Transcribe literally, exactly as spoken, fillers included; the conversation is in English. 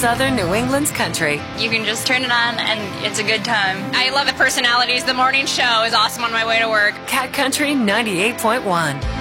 Southern New England's country. You can just turn it on and it's a good time. I love the personalities. The morning show is awesome on my way to work. Cat Country ninety-eight point one.